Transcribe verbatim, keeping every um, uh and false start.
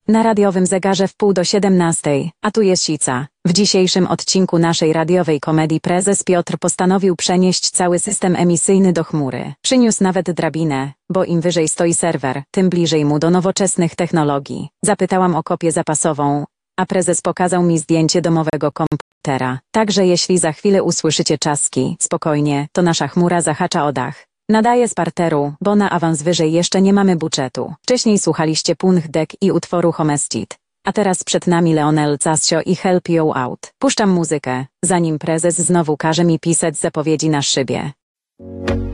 Na radiowym zegarze w pół do siedemnastej, a tu jest Sica. W dzisiejszym odcinku naszej radiowej komedii prezes Piotr postanowił przenieść cały system emisyjny do chmury. Przyniósł nawet drabinę, bo im wyżej stoi serwer, tym bliżej mu do nowoczesnych technologii. Zapytałam o kopię zapasową, a prezes pokazał mi zdjęcie domowego komputera. Także jeśli za chwilę usłyszycie czaski, spokojnie, to nasza chmura zahacza o dach. Nadaje z parteru, bo na awans wyżej jeszcze nie mamy budżetu. Wcześniej słuchaliście Punch Deck i utworu Homestead. A teraz przed nami Leonel Cascio i Help You Out. Puszczam muzykę, zanim prezes znowu każe mi pisać zapowiedzi na szybie.